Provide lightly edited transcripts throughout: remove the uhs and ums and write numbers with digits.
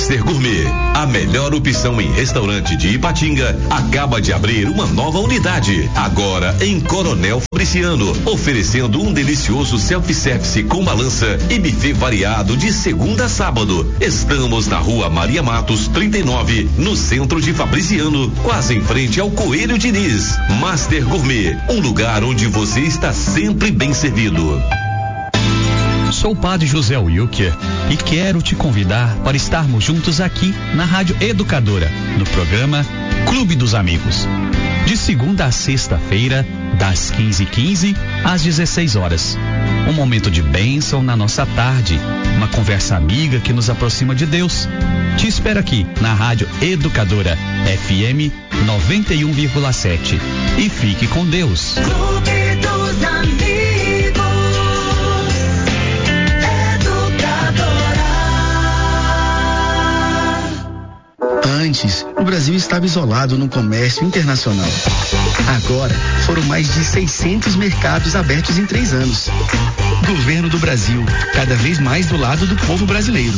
Master Gourmet, a melhor opção em restaurante de Ipatinga, acaba de abrir uma nova unidade, agora em Coronel Fabriciano, oferecendo um delicioso self-service com balança e buffet variado de segunda a sábado. Estamos na Rua Maria Matos, 39, no centro de Fabriciano, quase em frente ao Coelho Diniz. Master Gourmet, um lugar onde você está sempre bem servido. Sou o Padre José Wilker e quero te convidar para estarmos juntos aqui na Rádio Educadora, no programa Clube dos Amigos. De segunda a sexta-feira, das 15h15 às 16h. Um momento de bênção na nossa tarde, uma conversa amiga que nos aproxima de Deus. Te espero aqui na Rádio Educadora, FM 91,7. E fique com Deus. Clube dos Amigos. Antes, o Brasil estava isolado no comércio internacional. Agora, foram mais de 600 mercados abertos em 3 anos. Governo do Brasil, cada vez mais do lado do povo brasileiro.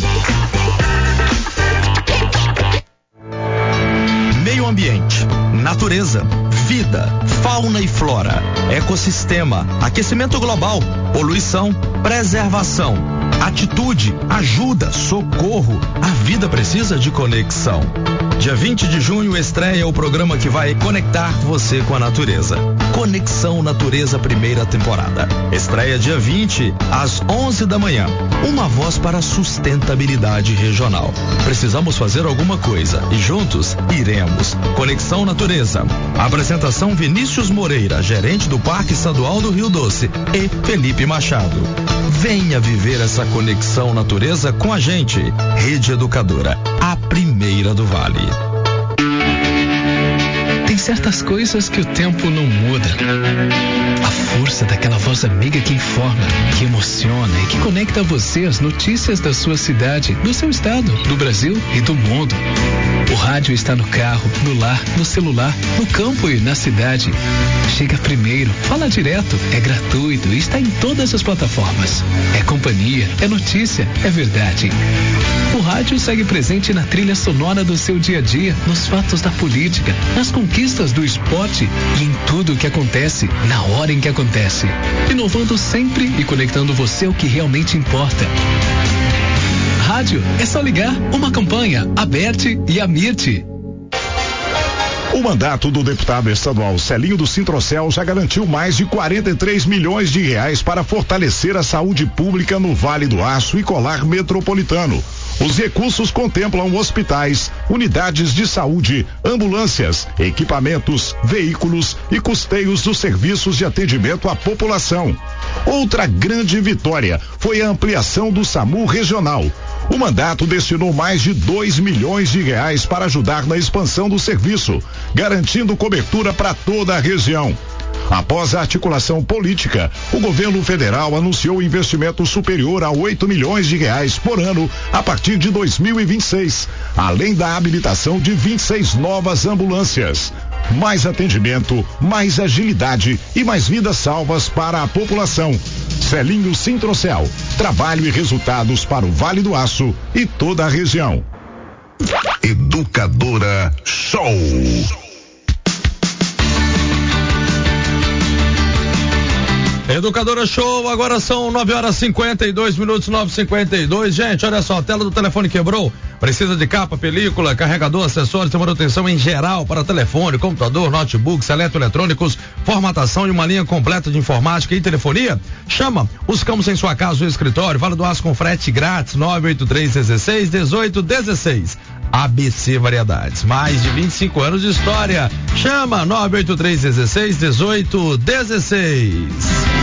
Meio ambiente, natureza, vida, fauna e flora, ecossistema, aquecimento global, poluição, preservação. Atitude, ajuda, socorro. A vida precisa de conexão. Dia 20 de junho estreia o programa que vai conectar você com a natureza. Conexão Natureza, primeira temporada. Estreia dia 20, às 11 da manhã. Uma voz para a sustentabilidade regional. Precisamos fazer alguma coisa e juntos iremos. Conexão Natureza. Apresentação Vinícius Moreira, gerente do Parque Estadual do Rio Doce, e Felipe Machado. Venha viver essa conexão natureza com a gente. Rede Educadora, a primeira do Vale. Tem certas coisas que o tempo não muda. A força daquela voz amiga que informa, que emociona e que conecta você às notícias da sua cidade, do seu estado, do Brasil e do mundo. O rádio está no carro, no lar, no celular, no campo e na cidade. Chega primeiro, fala direto, é gratuito e está em todas as plataformas. É companhia, é notícia, é verdade. O rádio segue presente na trilha sonora do seu dia a dia, nos fatos da política, nas conquistas do esporte e em tudo o que acontece, na hora em que acontece. Inovando sempre e conectando você ao que realmente importa. Rádio é só ligar. Uma campanha, Aberte e Amirte. O mandato do deputado estadual Celinho do Sintrocel já garantiu mais de 43 milhões de reais para fortalecer a saúde pública no Vale do Aço e Colar Metropolitano. Os recursos contemplam hospitais, unidades de saúde, ambulâncias, equipamentos, veículos e custeios dos serviços de atendimento à população. Outra grande vitória foi a ampliação do SAMU regional. O mandato destinou mais de 2 milhões de reais para ajudar na expansão do serviço, garantindo cobertura para toda a região. Após a articulação política, o governo federal anunciou investimento superior a 8 milhões de reais por ano a partir de 2026, além da habilitação de 26 novas ambulâncias. Mais atendimento, mais agilidade e mais vidas salvas para a população. Celinho Sintrocel, trabalho e resultados para o Vale do Aço e toda a região. Educadora Show. Educadora Show, agora são 9h52, 9h52. Gente, olha só, a tela do telefone quebrou. Precisa de capa, película, carregador, acessórios de manutenção em geral para telefone, computador, notebooks, eletroeletrônicos, formatação e uma linha completa de informática e telefonia? Chama, buscamos em sua casa o escritório, Vale do Aço com frete grátis, 983-16-18-16. ABC Variedades, mais de 25 anos de história. Chama, 983-16-18-16.